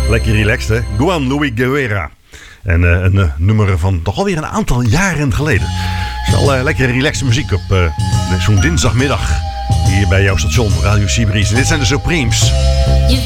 Lekker relaxed, hè? Juan Luis Guerra. En een nummer van toch alweer een aantal jaren geleden. Het is wel lekker relaxte muziek op zo'n dinsdagmiddag. Hier bij jouw station, Radio Sea Breeze. En dit zijn de Supremes. You've